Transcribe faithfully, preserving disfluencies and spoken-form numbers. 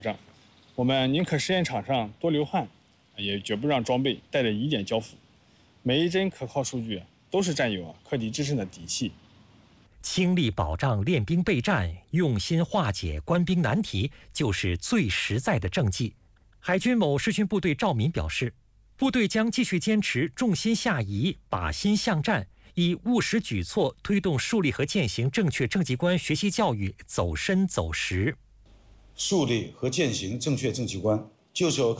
仗。我们宁可试验场上多流汗，也绝不让装备带着疑点交付。每一帧可靠数据都是战友啊克敌制胜的底气。 倾力保障练兵备战，用心化解官兵难题，就是最实在的政绩。海军某视训部队赵民表示，部队将继续坚持重心下移、靶心向战，以务实举措推动树立和践行正确政绩观学习教育走深走实。 树立和践行正确政绩观，就是要